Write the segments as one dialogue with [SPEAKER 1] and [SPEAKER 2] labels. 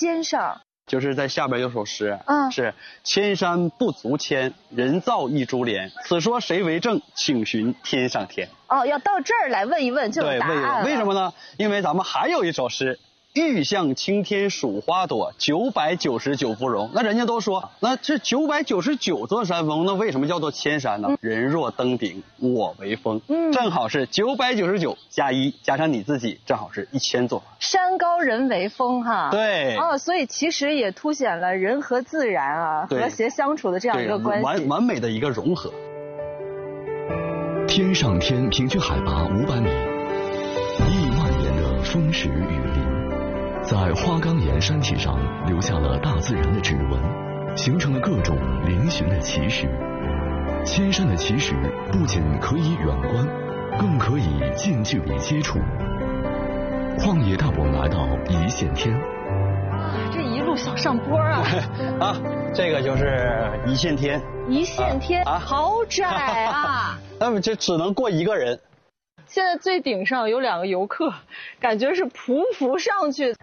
[SPEAKER 1] 肩上。
[SPEAKER 2] 就是在下边有首诗，
[SPEAKER 1] 是
[SPEAKER 2] 千山不足千，人造一珠帘。此说谁为证？请询天上天。
[SPEAKER 1] 哦，要到这儿来问一问就有答案了。
[SPEAKER 2] 为什么呢？因为咱们还有一首诗。欲向青天数花朵，999芙蓉。那人家都说，那这999座山峰，那为什么叫做千山呢？人若登顶，我为峰。正好是999加1加上你自己，正好是1000座。
[SPEAKER 1] 山高人为峰哈。
[SPEAKER 2] 对。
[SPEAKER 1] 所以其实也凸显了人和自然啊和谐相处的这样一个关系，
[SPEAKER 2] 完美的一个融合。
[SPEAKER 3] 天上天平均海拔500米，1万年的风蚀雨林。在花岗岩山体上留下了大自然的指纹，形成了各种嶙峋的奇石。千山的奇石不仅可以远观，更可以近距离接触。旷野带我们来到一线天。
[SPEAKER 1] 这一路小上坡啊！
[SPEAKER 2] 这个就是一线天。
[SPEAKER 1] 一线天好窄啊！
[SPEAKER 2] 那么这只能过一个人。
[SPEAKER 1] 现在最顶上有2个游客，感觉是匍匐上去。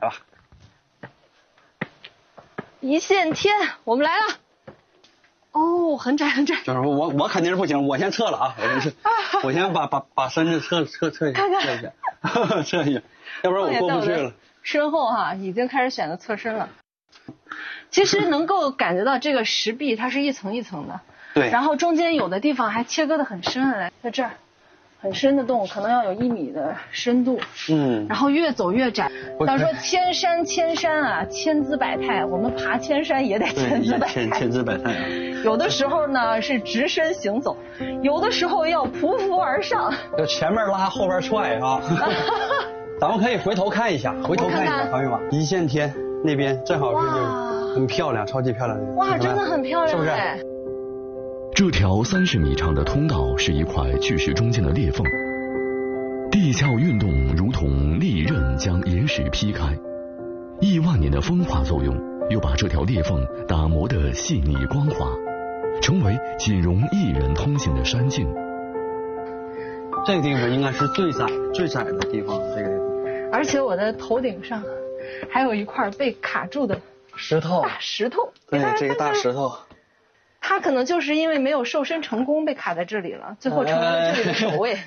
[SPEAKER 1] 一线天，我们来了。哦，很窄很窄。
[SPEAKER 2] 就是我肯定是不行，我先撤了啊！我先把身子撤一下，
[SPEAKER 1] 看看
[SPEAKER 2] 撤一下，要不然我过不去了。
[SPEAKER 1] 身后已经开始选择侧身了。其实能够感觉到这个石壁它是一层一层的，
[SPEAKER 2] 对。
[SPEAKER 1] 然后中间有的地方还切割得很深，来在这儿。很深的洞，可能要有1米的深度。然后越走越窄。他说千山啊，千姿百态，我们爬千山也得千姿百态。
[SPEAKER 2] 千姿百态啊！
[SPEAKER 1] 有的时候呢是直身行走，有的时候要匍匐而上。
[SPEAKER 2] 就前面拉后边踹啊！咱们可以回头看一下，朋友们，一线天那边正好是很漂亮，超级漂亮。
[SPEAKER 1] 哇，真的很漂亮，
[SPEAKER 2] 是不是？
[SPEAKER 3] 这条30米长的通道是一块巨石中间的裂缝，地壳运动如同利刃将岩石劈开，1万年的风化作用又把这条裂缝打磨得细腻光滑，成为仅容1人通行的山径。
[SPEAKER 2] 这个地方应该是最窄的地方，这个地方。
[SPEAKER 1] 而且我的头顶上还有一块被卡住的大石头。
[SPEAKER 2] 对，这个大石头。
[SPEAKER 1] 他可能就是因为没有瘦身成功被卡在这里了，最后成为了这里的守卫。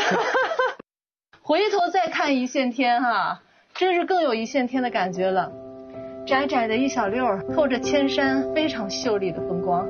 [SPEAKER 1] 回头再看一线天真是更有一线天的感觉了。窄窄的一小溜透着千山非常秀丽的风光。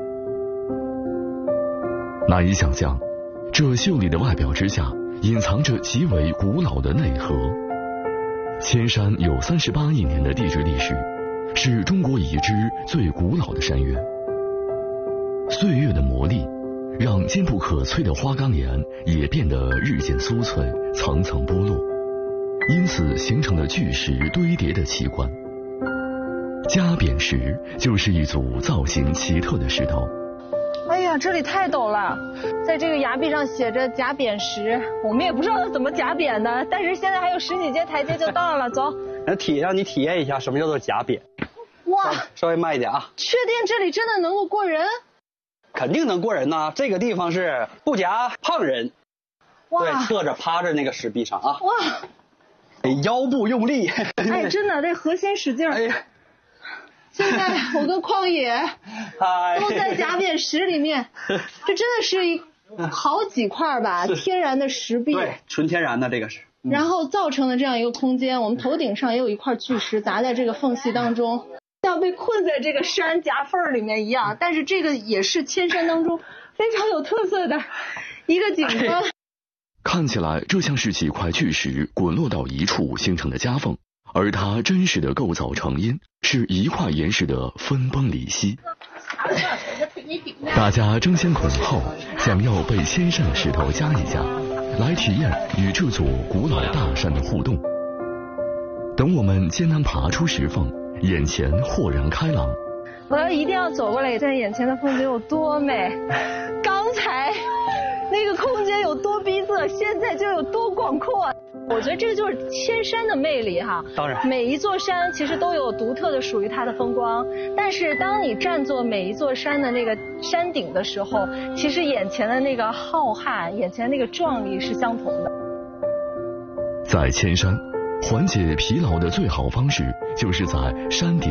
[SPEAKER 3] 难以想象，这秀丽的外表之下隐藏着极为古老的内核。千山有38亿年的地质历史，是中国已知最古老的山岳。岁月的磨砺，让坚不可摧的花岗岩也变得日渐酥脆，层层剥落，因此形成了巨石堆叠的奇观。夹扁石就是一组造型奇特的石头。
[SPEAKER 1] 哎呀，这里太陡了，在这个崖壁上写着夹扁石，我们也不知道怎么夹扁的，但是现在还有10几阶台阶就到了，走。
[SPEAKER 2] 让你体验一下什么叫做夹扁。
[SPEAKER 1] 哇，
[SPEAKER 2] 稍微慢一点啊。
[SPEAKER 1] 确定这里真的能够过人？
[SPEAKER 2] 肯定能过人呐！这个地方是不夹胖人。对，侧着趴着那个石壁上啊。哇！腰部用力。
[SPEAKER 1] 哎，真的，这核心使劲。哎呀！现在我跟旷野都在夹扁石里面，这真的是好几块吧，天然的石壁。
[SPEAKER 2] 对，纯天然的这个是。
[SPEAKER 1] 然后造成的这样一个空间，我们头顶上也有一块巨石砸在这个缝隙当中。像被困在这个山夹缝里面一样，但是这个也是千山当中非常有特色的一个景观。
[SPEAKER 3] 看起来这像是几块巨石滚落到一处形成的夹缝，而它真实的构造成因是一块岩石的分崩离析。大家争先恐后想要被千山的石头夹一夹，来体验与这座古老大山的互动。等我们艰难爬出石缝，眼前豁然开朗。
[SPEAKER 1] 我要一定要走过来，在眼前的风景有多美，刚才那个空间有多逼仄，现在就有多广阔。我觉得这个就是千山的魅力哈。
[SPEAKER 2] 当然，
[SPEAKER 1] 每一座山其实都有独特的属于它的风光，但是当你站坐每一座山的那个山顶的时候，其实眼前的那个浩瀚，眼前那个壮丽是相同的。
[SPEAKER 3] 在千山，缓解疲劳的最好方式就是在山顶